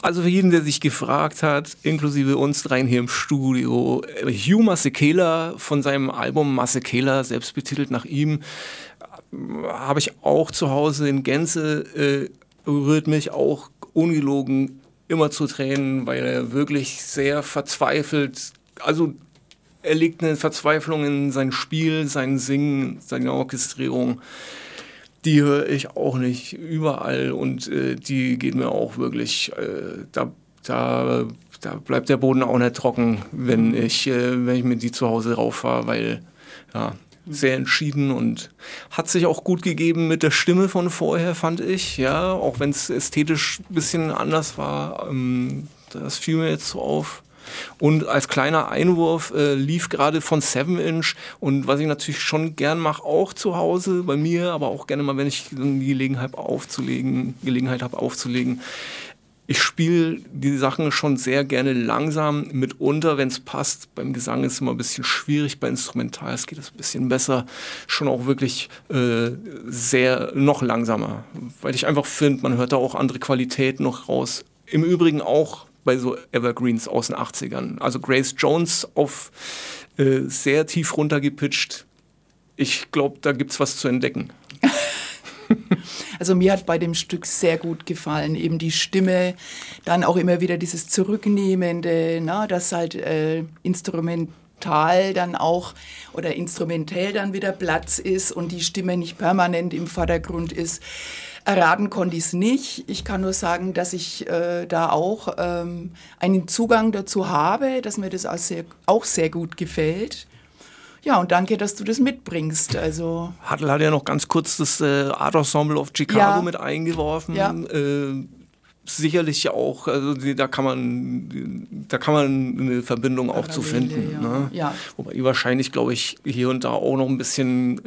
Also für jeden, der sich gefragt hat, inklusive uns dreien hier im Studio, Hugh Masekela von seinem Album Masekela, selbst betitelt nach ihm, habe ich auch zu Hause in Gänze, rührt mich auch ungelogen immer zu Tränen, weil er wirklich sehr verzweifelt, also er legt eine Verzweiflung in sein Spiel, sein Singen, seine Orchestrierung. Die höre ich auch nicht überall und die geht mir auch wirklich, da bleibt der Boden auch nicht trocken, wenn ich mir die zu Hause rauffahre, weil ja, sehr entschieden und hat sich auch gut gegeben mit der Stimme von vorher, fand ich, ja, auch wenn es ästhetisch ein bisschen anders war, das fiel mir jetzt so auf. Und als kleiner Einwurf lief gerade von 7-Inch und was ich natürlich schon gern mache, auch zu Hause bei mir, aber auch gerne mal, wenn ich die Gelegenheit habe aufzulegen. Ich spiele die Sachen schon sehr gerne langsam, mitunter, wenn es passt. Beim Gesang ist es immer ein bisschen schwierig, bei Instrumental geht es ein bisschen besser. Schon auch wirklich sehr noch langsamer, weil ich einfach finde, man hört da auch andere Qualitäten noch raus. Im Übrigen auch bei so Evergreens aus den 80ern. Also Grace Jones auf sehr tief runtergepitcht. Ich glaube, da gibt's was zu entdecken. Also mir hat bei dem Stück sehr gut gefallen, eben die Stimme, dann auch immer wieder dieses Zurücknehmende, na, das halt instrumental dann auch oder instrumentell dann wieder Platz ist und die Stimme nicht permanent im Vordergrund ist. Erraten konnte ich es nicht. Ich kann nur sagen, dass ich da auch einen Zugang dazu habe, dass mir das auch sehr gut gefällt. Ja, und danke, dass du das mitbringst. Also Hartl hat ja noch ganz kurz das Art Ensemble of Chicago mit eingeworfen. Ja. Sicherlich auch, also da kann man eine Verbindung auch zu finden. Ja. Ne? Ja. Wobei die wahrscheinlich, glaube ich, hier und da auch noch ein bisschen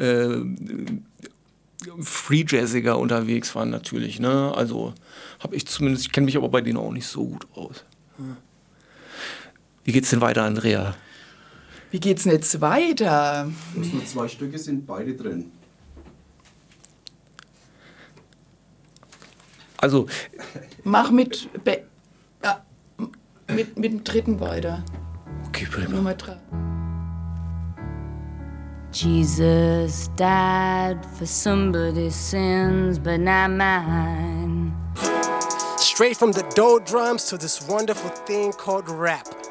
free-jazziger unterwegs waren natürlich. Ne? Also habe ich zumindest, ich kenne mich aber bei denen auch nicht so gut aus. Wie geht's denn weiter, Andrea? Wie geht's denn jetzt weiter? Nur 2 Stücke sind beide drin. Also mach mit dem dritten weiter. Okay, prima. Nummer 3. Jesus died for somebody's sins, but not mine. Straight from the dough drums to this wonderful thing called rap.